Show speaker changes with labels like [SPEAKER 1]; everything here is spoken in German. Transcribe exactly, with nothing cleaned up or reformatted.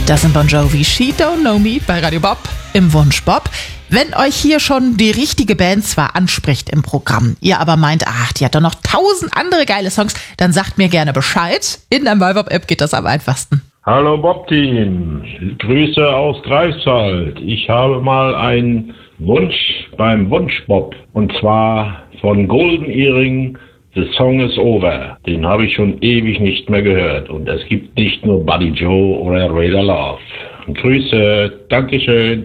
[SPEAKER 1] Das sind Bon Jovi, She Don't Know Me bei Radio Bob im Wunsch Bob. Wenn euch hier schon die richtige Band zwar anspricht im Programm, ihr aber meint, ach, die hat doch noch tausend andere geile Songs, dann sagt mir gerne Bescheid. In der MyBob-App geht das am einfachsten.
[SPEAKER 2] Hallo Bob-Team, Grüße aus Greifswald. Ich habe mal einen Wunsch beim Wunsch Bob und zwar von Golden Earring, The Song is Over. Den habe ich schon ewig nicht mehr gehört und es gibt nicht nur Buddy Joe oder Radar Love. Grüße, Dankeschön.